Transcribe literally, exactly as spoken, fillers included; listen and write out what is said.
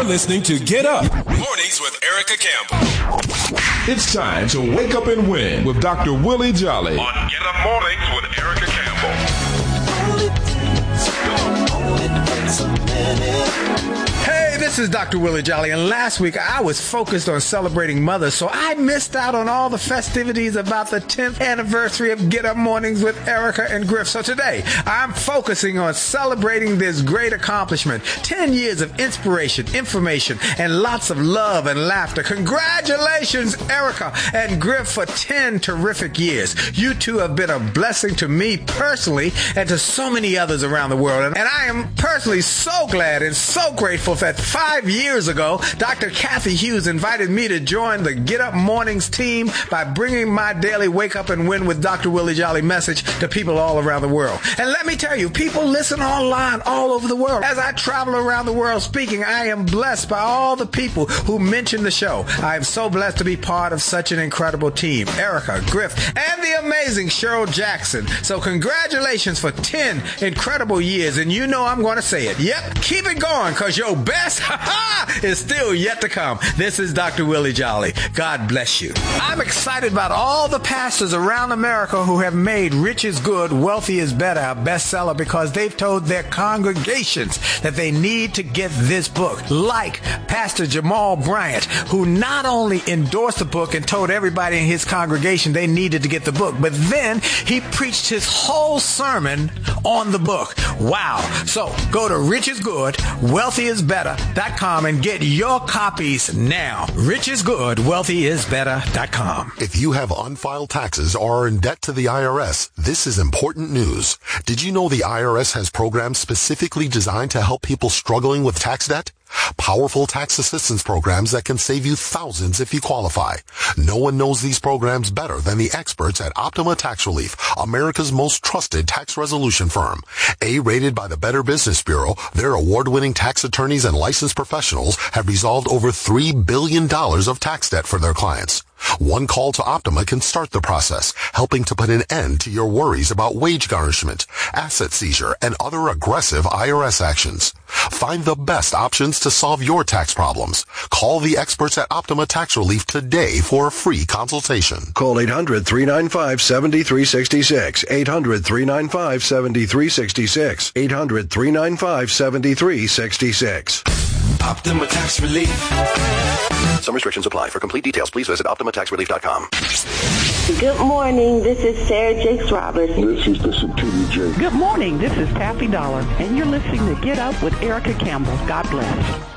You're listening to Get Up Mornings with Erica Campbell. It's time to wake up and win with Doctor Willie Jolly on Get Up Mornings with Erica Campbell. Hey, this is Doctor Willie Jolly, and last week I was focused on celebrating mothers, so I missed out on all the festivities about the tenth anniversary of Get Up Mornings with Erica and Griff. So today, I'm focusing on celebrating this great accomplishment. ten years of inspiration, information, and lots of love and laughter. Congratulations, Erica and Griff, for ten terrific years. You two have been a blessing to me personally and to so many others around the world. And I am personally so glad and so grateful that five years ago, Doctor Kathy Hughes invited me to join the Get Up Mornings team by bringing my daily Wake Up and Win with Doctor Willie Jolly message to people all around the world. And let me tell you, people listen online all over the world. As I travel around the world speaking, I am blessed by all the people who mention the show. I am so blessed to be part of such an incredible team. Erica, Griff, and the amazing Cheryl Jackson. So congratulations for ten incredible years. And you know I'm going to say it. Yep, keep it going, because your best is still yet to come. This is Doctor Willie Jolly. God bless you. I'm excited about all the pastors around America who have made Rich is Good, Wealthy is Better a bestseller because they've told their congregations that they need to get this book. Like Pastor Jamal Bryant, who not only endorsed the book and told everybody in his congregation they needed to get the book, but then he preached his whole sermon on the book. Wow. So go to rich is good, wealthy is better dot com and get your copies now. rich is good, wealthy is better dot com. If you have unfiled taxes or are in debt to the I R S, this is important news. Did you know the I R S has programs specifically designed to help people struggling with tax debt? Powerful tax assistance programs that can save you thousands if you qualify. No one knows these programs better than the experts at Optima Tax Relief, America's most trusted tax resolution firm. A-rated by the Better Business Bureau, their award-winning tax attorneys and licensed professionals have resolved over three billion dollars of tax debt for their clients. One call to Optima can start the process, helping to put an end to your worries about wage garnishment, asset seizure, and other aggressive I R S actions. Find the best options to solve your tax problems. Call the experts at Optima Tax Relief today for a free consultation. Call eight hundred, three nine five, seven three six six. eight hundred, three nine five, seven three six six. eight hundred, three nine five, seven three six six. Optima Tax Relief. Some restrictions apply. For complete details, please visit optima tax relief dot com. Good morning. This is Sarah Jakes Roberts. This is Bishop T D J. Good morning. This is Taffy Dollar, and you're listening to Get Up with Erica Campbell. God bless.